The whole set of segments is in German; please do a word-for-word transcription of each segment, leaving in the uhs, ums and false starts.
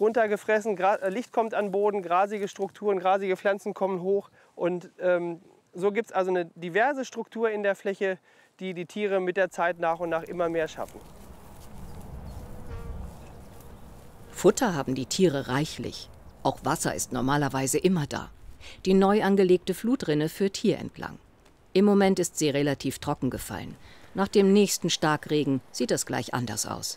runtergefressen, Gra Licht kommt an den Boden, grasige Strukturen, grasige Pflanzen kommen hoch. Und ähm, so gibt es also eine diverse Struktur in der Fläche, die die Tiere mit der Zeit nach und nach immer mehr schaffen. Futter haben die Tiere reichlich. Auch Wasser ist normalerweise immer da. Die neu angelegte Flutrinne führt hier entlang. Im Moment ist sie relativ trocken gefallen. Nach dem nächsten Starkregen sieht das gleich anders aus.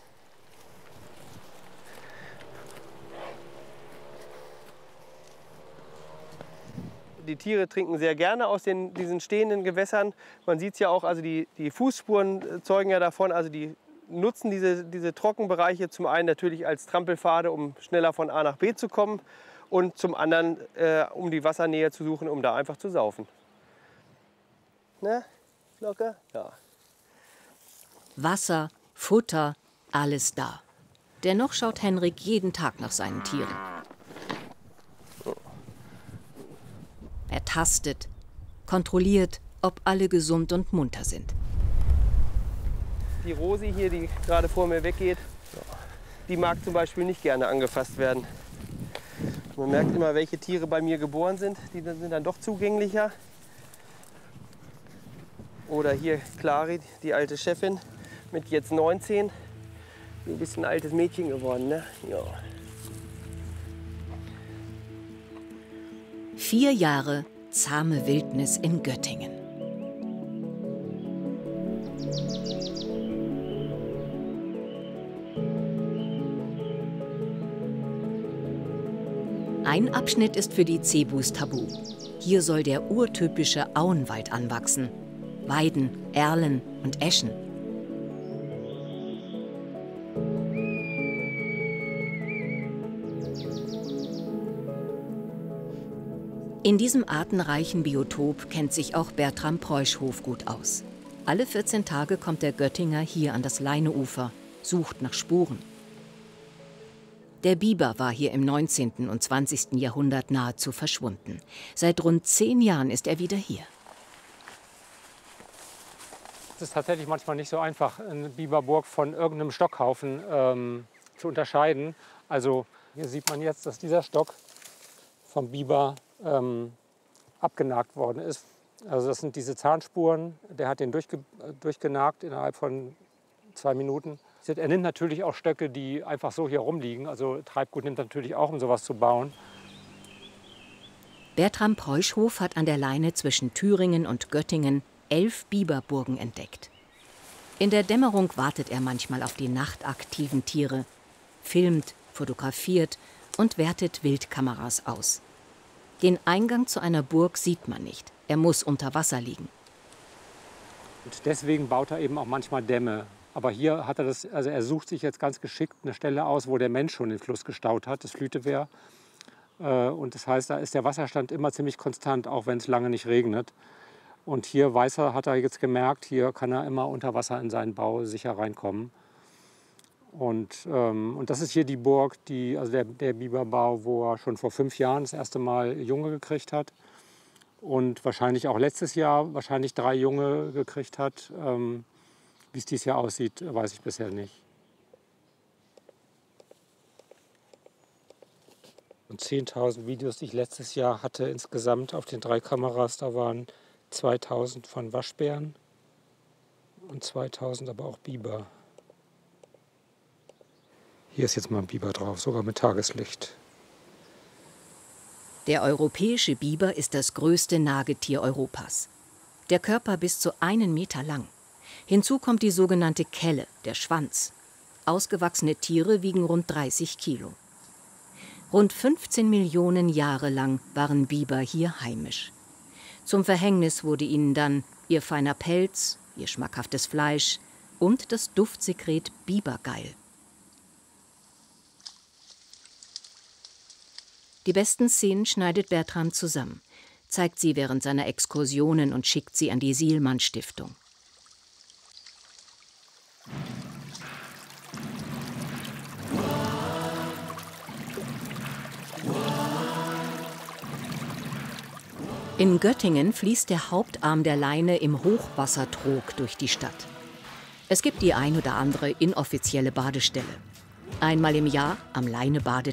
Die Tiere trinken sehr gerne aus den, diesen stehenden Gewässern. Man sieht es ja auch, also die, die Fußspuren zeugen ja davon. Also die nutzen diese, diese Trockenbereiche zum einen natürlich als Trampelpfade, um schneller von A nach B zu kommen. Und zum anderen, äh, um die Wassernähe zu suchen, um da einfach zu saufen. Ne, Glocke? Ja. Wasser, Futter, alles da. Dennoch schaut Henrik jeden Tag nach seinen Tieren. Er tastet, kontrolliert, ob alle gesund und munter sind. Die Rosi hier, die gerade vor mir weggeht, die mag zum Beispiel nicht gerne angefasst werden. Man merkt immer, welche Tiere bei mir geboren sind. Die sind dann doch zugänglicher. Oder hier Clary, die alte Chefin, mit jetzt neunzehn. Ein bisschen ein altes Mädchen geworden, ne? Ja. Vier Jahre zahme Wildnis in Göttingen. Ein Abschnitt ist für die Zebus tabu. Hier soll der urtypische Auenwald anwachsen. Weiden, Erlen und Eschen. In diesem artenreichen Biotop kennt sich auch Bertram Preuschhof gut aus. Alle vierzehn Tage kommt der Göttinger hier an das Leineufer, sucht nach Spuren. Der Biber war hier im neunzehnten und zwanzigsten Jahrhundert nahezu verschwunden. Seit rund zehn Jahren ist er wieder hier. Es ist tatsächlich manchmal nicht so einfach, eine Biberburg von irgendeinem Stockhaufen ähm, zu unterscheiden. Also hier sieht man jetzt, dass dieser Stock vom Biber ähm, abgenagt worden ist. Also das sind diese Zahnspuren. Der hat den durchge durchgenagt innerhalb von zwei Minuten. Er nimmt natürlich auch Stöcke, die einfach so hier rumliegen. Also Treibgut nimmt natürlich auch, um sowas zu bauen. Bertram Preuschhof hat an der Leine zwischen Thüringen und Göttingen elf Biberburgen entdeckt. In der Dämmerung wartet er manchmal auf die nachtaktiven Tiere, filmt, fotografiert und wertet Wildkameras aus. Den Eingang zu einer Burg sieht man nicht. Er muss unter Wasser liegen. Und deswegen baut er eben auch manchmal Dämme. Aber hier hat er das, also er sucht sich jetzt ganz geschickt eine Stelle aus, wo der Mensch schon den Fluss gestaut hat, das Flütewehr. Und das heißt, da ist der Wasserstand immer ziemlich konstant, auch wenn es lange nicht regnet. Und hier weiß er, hat er jetzt gemerkt, hier kann er immer unter Wasser in seinen Bau sicher reinkommen. Und, ähm, und das ist hier die Burg, die, also der, der Biberbau, wo er schon vor fünf Jahren das erste Mal Junge gekriegt hat. Und wahrscheinlich auch letztes Jahr wahrscheinlich drei Junge gekriegt hat. Ähm, Wie es dieses Jahr aussieht, weiß ich bisher nicht. Und zehntausend Videos, die ich letztes Jahr hatte insgesamt auf den drei Kameras, da waren zweitausend von Waschbären und zweitausend aber auch Biber. Hier ist jetzt mal ein Biber drauf, sogar mit Tageslicht. Der europäische Biber ist das größte Nagetier Europas. Der Körper bis zu einen Meter lang. Hinzu kommt die sogenannte Kelle, der Schwanz. Ausgewachsene Tiere wiegen rund dreißig Kilo. Rund fünfzehn Millionen Jahre lang waren Biber hier heimisch. Zum Verhängnis wurde ihnen dann ihr feiner Pelz, ihr schmackhaftes Fleisch und das Duftsekret Bibergeil. Die besten Szenen schneidet Bertram zusammen, zeigt sie während seiner Exkursionen und schickt sie an die Sielmann-Stiftung. In Göttingen fließt der Hauptarm der Leine im Hochwassertrog durch die Stadt. Es gibt die ein oder andere inoffizielle Badestelle. Einmal im Jahr, am Leinebadetal,